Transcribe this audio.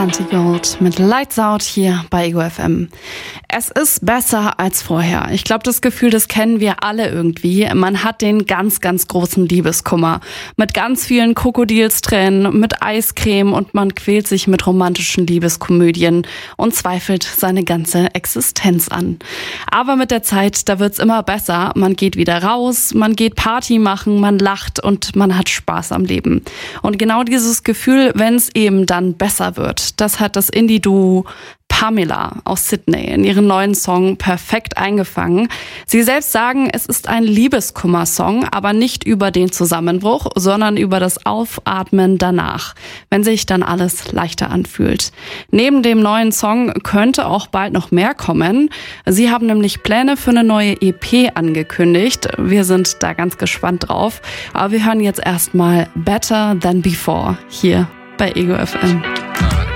Ashanti Gold mit Lights Out hier bei Ego FM. Es ist besser als vorher. Ich glaube, das Gefühl, das kennen wir alle irgendwie. Man hat den ganz, ganz großen Liebeskummer. Mit ganz vielen Krokodilstränen, mit Eiscreme und man quält sich mit romantischen Liebeskomödien und zweifelt seine ganze Existenz an. Aber mit der Zeit, da wird's immer besser. Man geht wieder raus, man geht Party machen, man lacht und man hat Spaß am Leben. Und genau dieses Gefühl, wenn es eben dann besser wird, das hat das Indie-Duo Pamela aus Sydney in ihren neuen Song perfekt eingefangen. Sie selbst sagen, es ist ein Liebeskummer-Song, aber nicht über den Zusammenbruch, sondern über das Aufatmen danach, wenn sich dann alles leichter anfühlt. Neben dem neuen Song könnte auch bald noch mehr kommen. Sie haben nämlich Pläne für eine neue EP angekündigt. Wir sind da ganz gespannt drauf. Aber wir hören jetzt erstmal Better Than Before hier bei Ego FM.